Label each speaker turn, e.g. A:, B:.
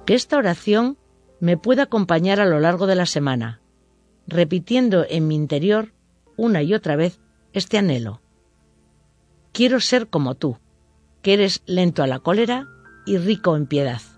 A: Que esta oración me pueda acompañar a lo largo de la semana, repitiendo en mi interior una y otra vez este anhelo. Quiero ser como tú, que eres lento a la cólera y rico en piedad.